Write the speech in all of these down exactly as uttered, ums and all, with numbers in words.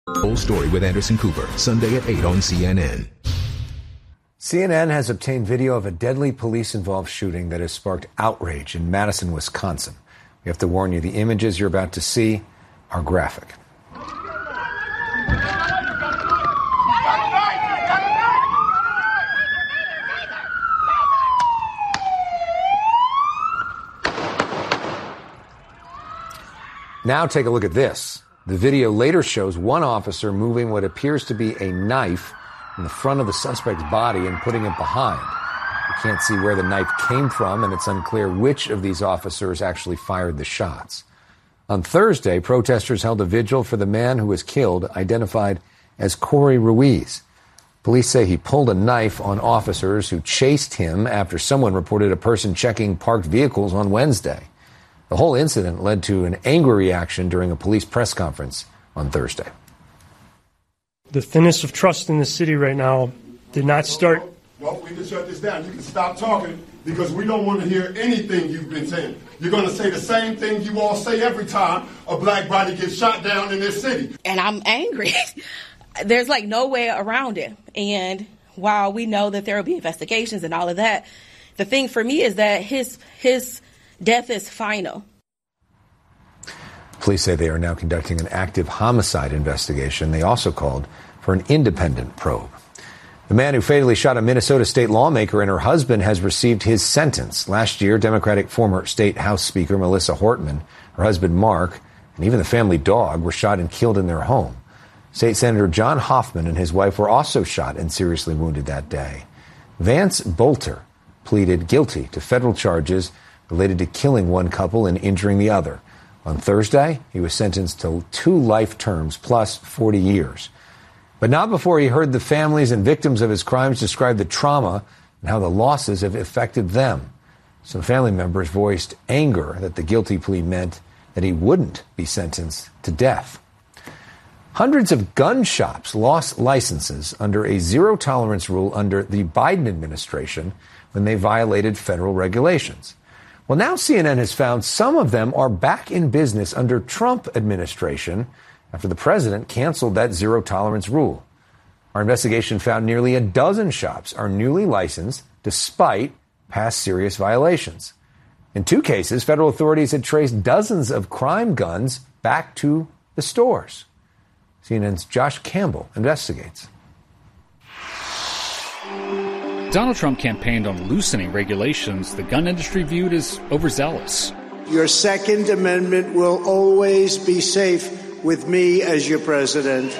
Full story with Anderson Cooper, Sunday at eight on C N N. C N N has obtained video of a deadly police-involved shooting that has sparked outrage in Madison, Wisconsin. We have to warn you, the images you're about to see are graphic. Now take a look at this. The video later shows one officer moving what appears to be a knife in the front of the suspect's body and putting it behind. You can't see where the knife came from, and it's unclear which of these officers actually fired the shots. On Thursday, protesters held a vigil for the man who was killed, identified as Corey Ruiz. Police say he pulled a knife on officers who chased him after someone reported a person checking parked vehicles on Wednesday. The whole incident led to an angry reaction during a police press conference on Thursday. The thinnest of trust in the city right now did not start. Well, we can shut this down. You can stop talking because we don't want to hear anything you've been saying. You're going to say the same thing you all say every time a black body gets shot down in this city. And I'm angry. There's like no way around it. And while we know that there will be investigations and all of that, the thing for me is that his his death is final. Police say they are now conducting an active homicide investigation. They also called for an independent probe. The man who fatally shot a Minnesota state lawmaker and her husband has received his sentence. Last year, Democratic former state House Speaker Melissa Hortman, her husband Mark, and even the family dog were shot and killed in their home. State Senator John Hoffman and his wife were also shot and seriously wounded that day. Vance Bolter pleaded guilty to federal charges related to killing one couple and injuring the other. On Thursday, he was sentenced to two life terms plus forty years. But not before he heard the families and victims of his crimes describe the trauma and how the losses have affected them. Some family members voiced anger that the guilty plea meant that he wouldn't be sentenced to death. Hundreds of gun shops lost licenses under a zero-tolerance rule under the Biden administration when they violated federal regulations. Well, now C N N has found some of them are back in business under Trump administration after the president canceled that zero-tolerance rule. Our investigation found nearly a dozen shops are newly licensed despite past serious violations. In two cases, federal authorities had traced dozens of crime guns back to the stores. C N N's Josh Campbell investigates. Donald Trump campaigned on loosening regulations the gun industry viewed as overzealous. Your Second Amendment will always be safe with me as your president.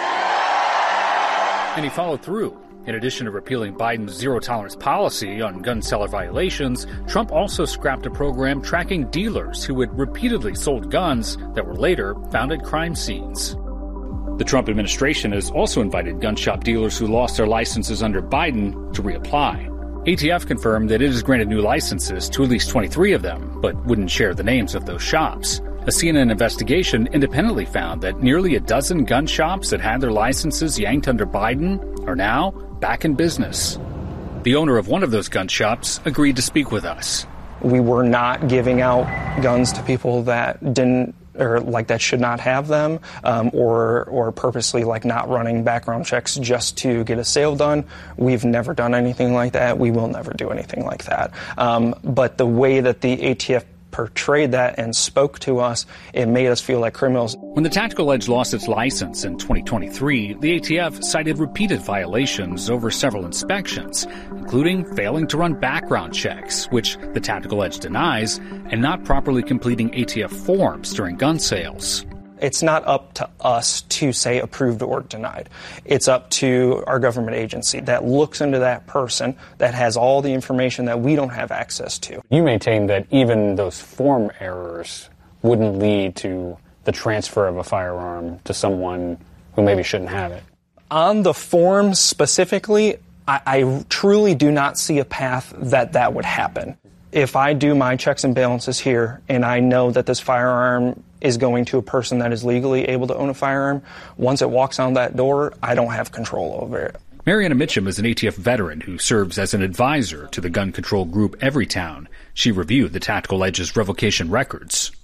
And he followed through. In addition to repealing Biden's zero-tolerance policy on gun seller violations, Trump also scrapped a program tracking dealers who had repeatedly sold guns that were later found at crime scenes. The Trump administration has also invited gun shop dealers who lost their licenses under Biden to reapply. A T F confirmed that it has granted new licenses to at least twenty-three of them, but wouldn't share the names of those shops. A C N N investigation independently found that nearly a dozen gun shops that had their licenses yanked under Biden are now back in business. The owner of one of those gun shops agreed to speak with us. We were not giving out guns to people that didn't or like that should not have them, um, or or purposely like not running background checks just to get a sale done. We've never done anything like that. We will never do anything like that. Um, but the way that the A T F portrayed that and spoke to us, it made us feel like criminals. When the Tactical Edge lost its license in twenty twenty-three, the A T F cited repeated violations over several inspections, including failing to run background checks, which the Tactical Edge denies, and not properly completing A T F forms during gun sales. It's not up to us to say approved or denied. It's up to our government agency that looks into that person, that has all the information that we don't have access to. You maintain that even those form errors wouldn't lead to the transfer of a firearm to someone who maybe shouldn't have it. On the forms specifically, I, I truly do not see a path that that would happen. If I do my checks and balances here and I know that this firearm is going to a person that is legally able to own a firearm, once it walks on that door, I don't have control over it. Mariana Mitchum is an A T F veteran who serves as an advisor to the gun control group Everytown. She reviewed the Tactical Edge's revocation records.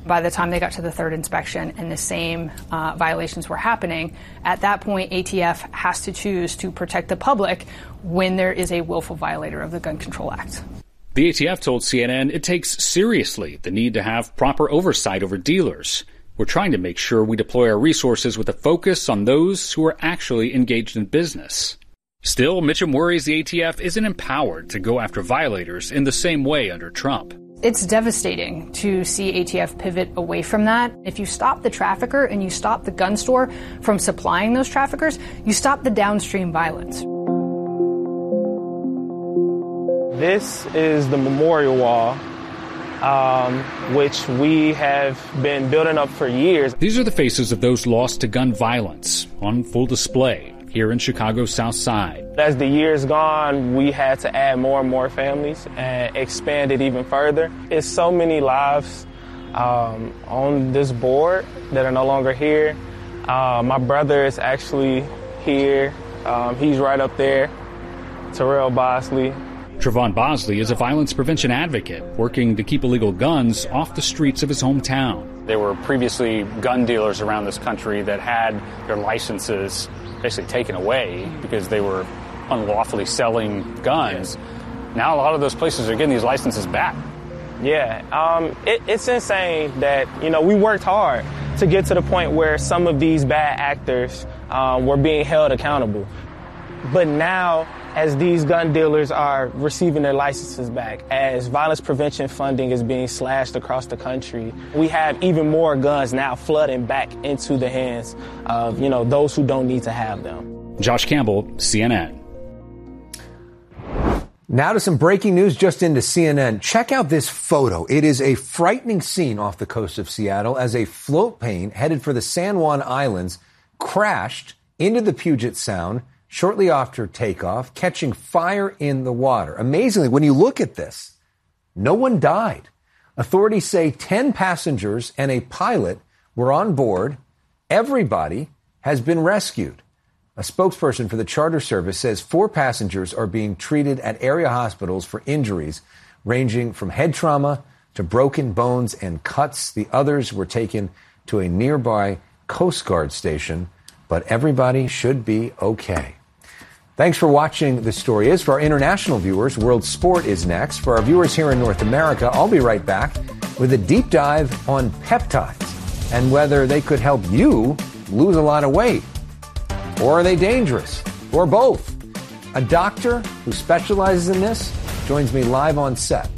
By the time they got to the third inspection and the same uh, violations were happening, at that point, A T F has to choose to protect the public when there is a willful violator of the Gun Control Act. The A T F told C N N it takes seriously the need to have proper oversight over dealers. We're trying to make sure we deploy our resources with a focus on those who are actually engaged in business. Still, Mitchum worries the A T F isn't empowered to go after violators in the same way under Trump. It's devastating to see A T F pivot away from that. If you stop the trafficker and you stop the gun store from supplying those traffickers, you stop the downstream violence. This is the memorial wall, um, which we have been building up for years. These are the faces of those lost to gun violence on full display here in Chicago's South Side. As the years gone, we had to add more and more families and expand it even further. It's so many lives um, on this board that are no longer here. Uh, my brother is actually here. Um, he's right up there, Terrell Bosley. Trevon Bosley is a violence prevention advocate working to keep illegal guns off the streets of his hometown. There were previously gun dealers around this country that had their licenses basically taken away because they were unlawfully selling guns. Now a lot of those places are getting these licenses back. Yeah, um, it, it's insane that, you know, we worked hard to get to the point where some of these bad actors um, were being held accountable. But now, as these gun dealers are receiving their licenses back, as violence prevention funding is being slashed across the country, we have even more guns now flooding back into the hands of, you know, those who don't need to have them. Josh Campbell, C N N. Now to some breaking news just into C N N. Check out this photo. It is a frightening scene off the coast of Seattle as a float plane headed for the San Juan Islands crashed into the Puget Sound shortly after takeoff, catching fire in the water. Amazingly, when you look at this, no one died. Authorities say ten passengers and a pilot were on board. Everybody has been rescued. A spokesperson for the charter service says four passengers are being treated at area hospitals for injuries ranging from head trauma to broken bones and cuts. The others were taken to a nearby Coast Guard station, but everybody should be okay. Thanks for watching The Story Is. For our international viewers, World Sport is next. For our viewers here in North America, I'll be right back with a deep dive on peptides and whether they could help you lose a lot of weight. Or are they dangerous? Or both? A doctor who specializes in this joins me live on set